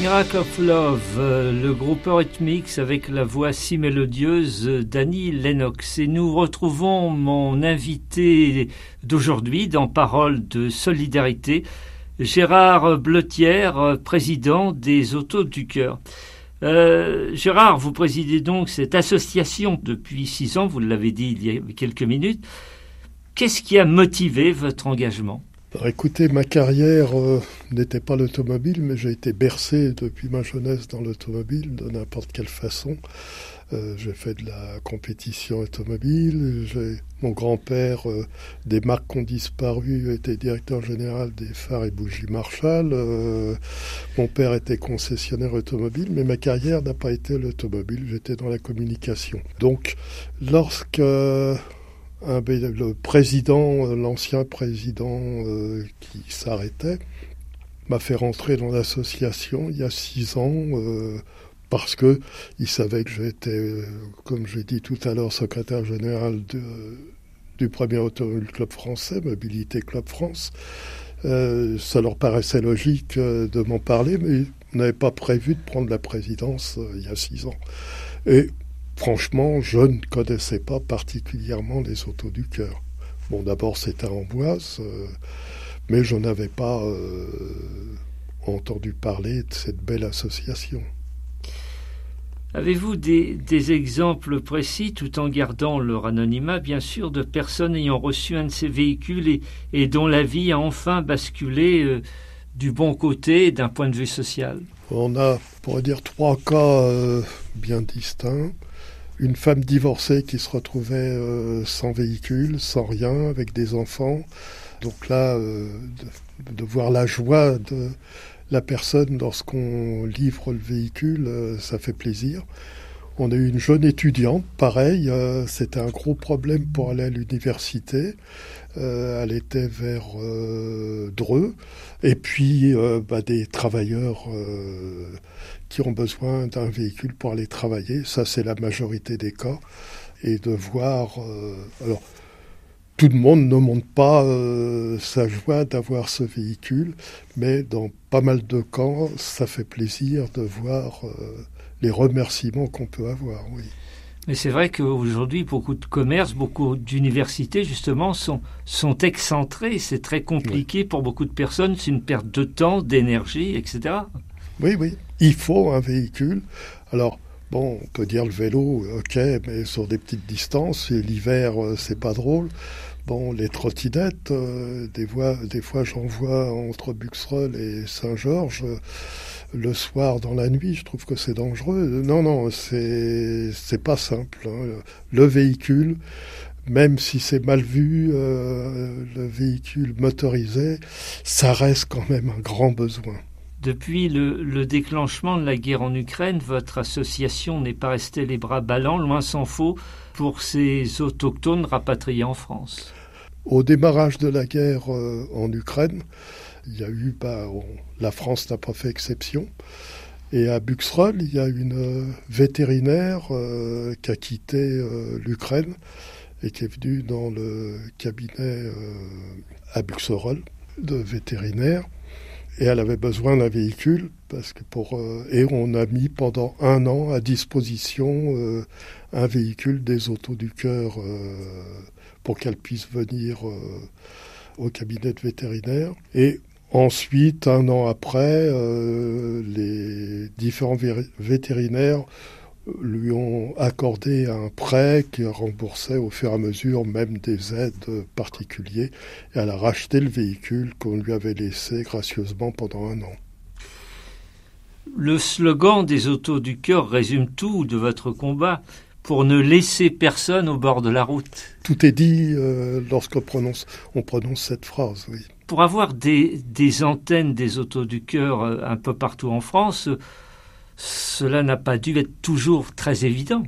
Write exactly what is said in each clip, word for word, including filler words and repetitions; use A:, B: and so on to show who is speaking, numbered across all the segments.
A: Miracle of Love, euh, le groupe Eurythmics avec la voix si mélodieuse d'Annie Lennox. Et nous retrouvons mon invité d'aujourd'hui dans Paroles de solidarité, Gérard Bletière, président des Autos du Cœur. Euh, Gérard, vous présidez donc cette association depuis six ans, vous l'avez dit il y a quelques minutes. Qu'est-ce qui a motivé votre engagement ?
B: Alors, écoutez, ma carrière euh, n'était pas l'automobile, mais j'ai été bercé depuis ma jeunesse dans l'automobile, de n'importe quelle façon. Euh, j'ai fait de la compétition automobile. J'ai, mon grand-père, euh, des marques qui ont disparu, était directeur général des phares et bougies Marshall. Euh, mon père était concessionnaire automobile, mais ma carrière n'a pas été l'automobile. J'étais dans la communication. Donc, lorsque... Euh, Un, le président, l'ancien président euh, qui s'arrêtait, m'a fait rentrer dans l'association il y a six ans euh, parce que il savait que j'étais, euh, comme j'ai dit tout à l'heure, secrétaire général de, du premier Automobile Club français, Mobilité Club France. Euh, ça leur paraissait logique euh, de m'en parler, mais on n'avait pas prévu de prendre la présidence euh, il y a six ans. Et franchement, je ne connaissais pas particulièrement les Autos du Cœur. Bon, d'abord, c'était à Amboise, euh, mais je n'avais pas euh, entendu parler de cette belle association.
A: Avez-vous des, des exemples précis, tout en gardant leur anonymat, bien sûr, de personnes ayant reçu un de ces véhicules et, et dont la vie a enfin basculé euh, du bon côté d'un point de vue social ?
B: On a, on pourrait dire, trois cas euh, bien distincts. Une femme divorcée qui se retrouvait euh, sans véhicule, sans rien, avec des enfants. Donc là, euh, de, de voir la joie de la personne lorsqu'on livre le véhicule, euh, ça fait plaisir. On a eu une jeune étudiante, pareil, euh, c'était un gros problème pour aller à l'université. Euh, elle était vers euh, Dreux. Et puis euh, bah, des travailleurs euh, qui ont besoin d'un véhicule pour aller travailler. Ça, c'est la majorité des cas. Et de voir... Euh, alors, tout le monde ne montre pas euh, sa joie d'avoir ce véhicule, mais dans pas mal de cas, ça fait plaisir de voir euh, les remerciements qu'on peut avoir, oui.
A: Mais c'est vrai qu'aujourd'hui, beaucoup de commerces, beaucoup d'universités, justement, sont, sont excentrés. C'est très compliqué oui. Pour beaucoup de personnes. C'est une perte de temps, d'énergie, et cetera.
B: Oui, oui. Il faut un véhicule. Alors, bon, on peut dire le vélo, ok, mais sur des petites distances. Et l'hiver, c'est pas drôle. Bon, les trottinettes, euh, des, fois, des fois, j'en vois entre Buxerolles et Saint-Georges. Euh, le soir, dans la nuit, je trouve que c'est dangereux. Non, non, c'est c'est pas simple. Hein. Le véhicule, même si c'est mal vu, euh, le véhicule motorisé, ça reste quand même un grand besoin.
A: Depuis le, le déclenchement de la guerre en Ukraine, votre association n'est pas restée les bras ballants, loin s'en faut, pour ces autochtones rapatriés en France.
B: Au démarrage de la guerre euh, en Ukraine, il y a eu, bah, on, la France n'a pas fait exception. Et à Buxerolles, il y a une euh, vétérinaire euh, qui a quitté euh, l'Ukraine et qui est venue dans le cabinet euh, à Buxerolles de vétérinaire. Et elle avait besoin d'un véhicule parce que pour euh, et on a mis pendant un an à disposition euh, un véhicule des Autos du Cœur euh, pour qu'elle puisse venir euh, au cabinet de vétérinaire. Et ensuite, un an après, euh, les différents vé- vétérinaires lui ont accordé un prêt qui remboursait au fur et à mesure même des aides particulières. Et elle a racheté le véhicule qu'on lui avait laissé gracieusement pendant un an.
A: Le slogan des Autos du Cœur résume tout de votre combat pour ne laisser personne au bord de la route.
B: Tout est dit euh, lorsqu'on prononce, on prononce cette phrase, oui.
A: Pour avoir des, des antennes des Autos du Cœur euh, un peu partout en France, cela n'a pas dû être toujours très évident.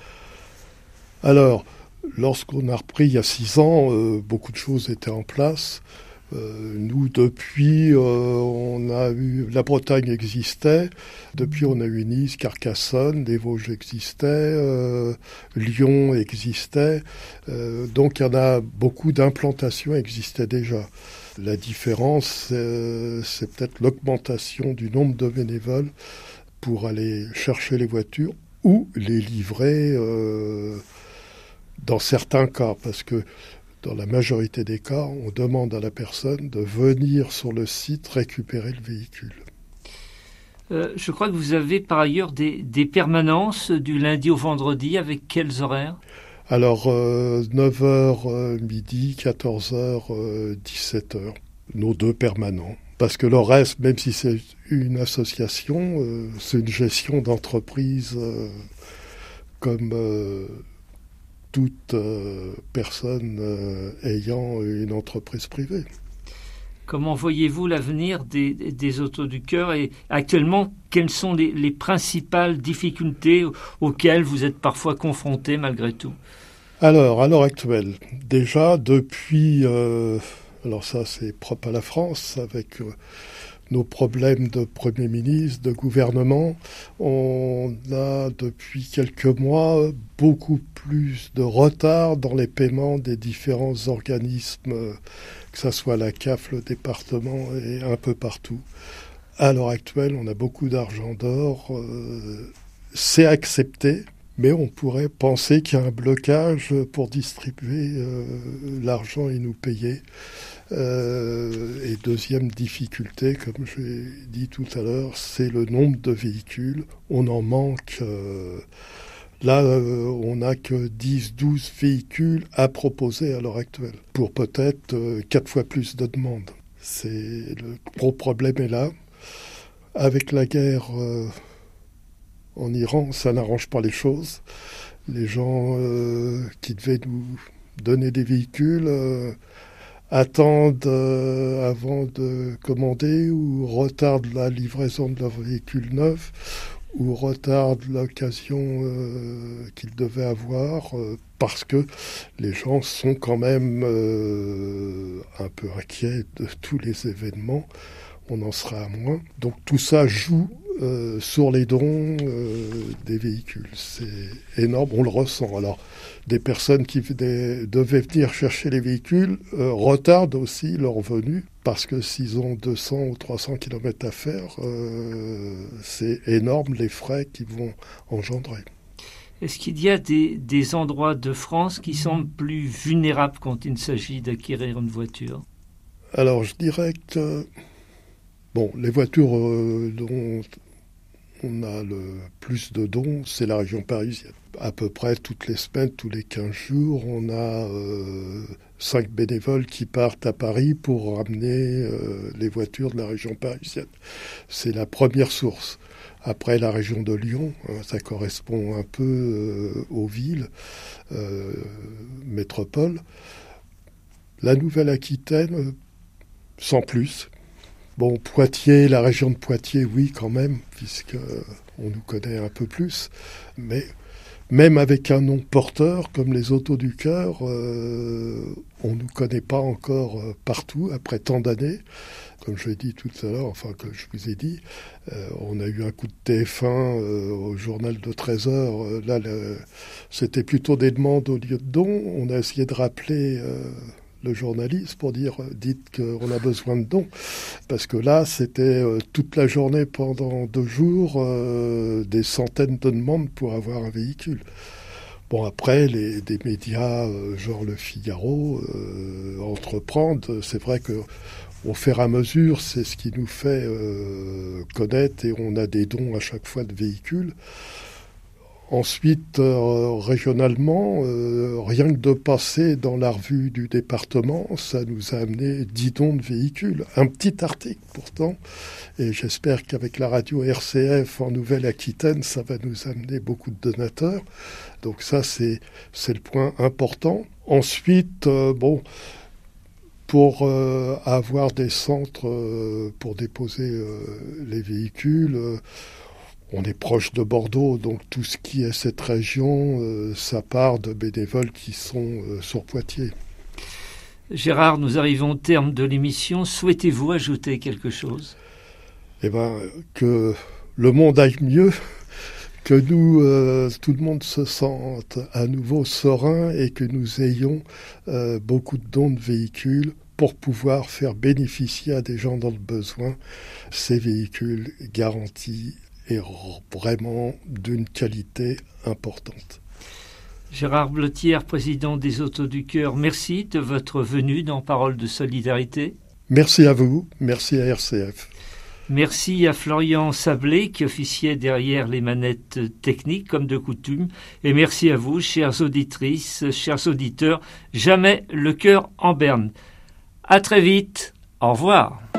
B: Alors, lorsqu'on a repris il y a six ans, euh, beaucoup de choses étaient en place. Euh, nous, depuis, euh, on a eu la Bretagne existait. Depuis, on a eu Nice, Carcassonne, les Vosges existaient, euh, Lyon existait. Euh, donc, il y en a beaucoup d'implantations existaient déjà. La différence, euh, c'est peut-être l'augmentation du nombre de bénévoles pour aller chercher les voitures ou les livrer euh, dans certains cas, parce que dans la majorité des cas, on demande à la personne de venir sur le site récupérer le véhicule.
A: Euh, je crois que vous avez par ailleurs des, des permanences du lundi au vendredi, avec quels horaires ?
B: Alors, euh, neuf heures euh, midi, quatorze heures, euh, dix-sept heures, nos deux permanents. Parce que le reste, même si c'est une association, euh, c'est une gestion d'entreprise euh, comme euh, toute euh, personne euh, ayant une entreprise privée.
A: Comment voyez-vous l'avenir des, des Autos du Cœur et actuellement, quelles sont les, les principales difficultés auxquelles vous êtes parfois confrontés malgré tout ?
B: Alors, à l'heure actuelle, déjà depuis, euh, alors ça c'est propre à la France, avec euh, nos problèmes de Premier ministre, de gouvernement, on a depuis quelques mois beaucoup plus de retard dans les paiements des différents organismes, que ce soit la C A F, le département et un peu partout. À l'heure actuelle, on a beaucoup d'argent d'or, euh, c'est accepté. Mais on pourrait penser qu'il y a un blocage pour distribuer euh, l'argent et nous payer. Euh, et deuxième difficulté, comme j'ai dit tout à l'heure, c'est le nombre de véhicules. On en manque. Euh, là, euh, on n'a que dix douze véhicules à proposer à l'heure actuelle, pour peut-être euh, quatre fois plus de demandes. C'est, le gros problème est là. Avec la guerre... Euh, En Iran, ça n'arrange pas les choses. Les gens euh, qui devaient nous donner des véhicules euh, attendent euh, avant de commander ou retardent la livraison de leur véhicule neuf ou retardent l'occasion euh, qu'ils devaient avoir euh, parce que les gens sont quand même euh, un peu inquiets de tous les événements. On en sera à moins. Donc tout ça joue Euh, sur les dons euh, des véhicules. C'est énorme, on le ressent. Alors, des personnes qui des, devaient venir chercher les véhicules euh, retardent aussi leur venue parce que s'ils ont deux cents ou trois cents kilomètres à faire, euh, c'est énorme les frais qu'ils vont engendrer.
A: Est-ce qu'il y a des, des endroits de France qui semblent plus vulnérables quand il s'agit d'acquérir une voiture ?
B: Alors, je dirais que bon, les voitures euh, dont on a le plus de dons, c'est la région parisienne. À peu près toutes les semaines, tous les quinze jours, on a euh, cinq bénévoles qui partent à Paris pour ramener euh, les voitures de la région parisienne. C'est la première source. Après, la région de Lyon, hein, ça correspond un peu euh, aux villes, euh, métropoles. La Nouvelle-Aquitaine, sans plus. Bon, Poitiers, la région de Poitiers, oui, quand même, puisqu'on nous connaît un peu plus. Mais même avec un nom porteur, comme les Autos du Cœur, euh, on ne nous connaît pas encore partout, après tant d'années. Comme je l'ai dit tout à l'heure, enfin, que je vous ai dit, euh, on a eu un coup de T F un euh, au journal de treize heures. Euh, là, le, c'était plutôt des demandes au lieu de dons. On a essayé de rappeler... Euh, le journaliste pour dire euh, dites qu'on a besoin de dons parce que là c'était euh, toute la journée pendant deux jours euh, des centaines de demandes pour avoir un véhicule. Bon, après les des médias euh, genre le Figaro euh, entreprendre, c'est vrai que au fur et à mesure c'est ce qui nous fait euh, connaître et on a des dons à chaque fois de véhicules. Ensuite, euh, régionalement, euh, rien que de passer dans la revue du département, ça nous a amené dix dons de véhicules. Un petit article pourtant, et j'espère qu'avec la radio R C F en Nouvelle-Aquitaine, ça va nous amener beaucoup de donateurs. Donc ça, c'est, c'est le point important. Ensuite, euh, bon, pour euh, avoir des centres euh, pour déposer euh, les véhicules... Euh, on est proche de Bordeaux, donc tout ce qui est cette région, euh, ça part de bénévoles qui sont euh, sur Poitiers.
A: Gérard, nous arrivons au terme de l'émission. Souhaitez-vous ajouter quelque chose ?
B: Eh bien, que le monde aille mieux, que nous, euh, tout le monde se sente à nouveau serein et que nous ayons euh, beaucoup de dons de véhicules pour pouvoir faire bénéficier à des gens dans le besoin ces véhicules garantis et vraiment d'une qualité importante.
A: Gérard Blotière, président des Autos du Cœur, merci de votre venue dans Parole de Solidarité.
B: Merci à vous, merci à R C F.
A: Merci à Florian Sablé qui officiait derrière les manettes techniques comme de coutume. Et merci à vous, chères auditrices, chers auditeurs. Jamais le cœur en berne. À très vite. Au revoir.